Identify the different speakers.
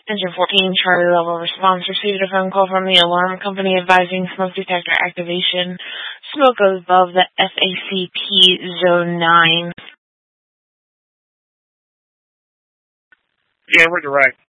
Speaker 1: Engine 14, Charlie Level response. Received a phone call from the alarm company advising smoke detector activation. Smoke above the FACP Zone 9.
Speaker 2: Yeah, we're direct.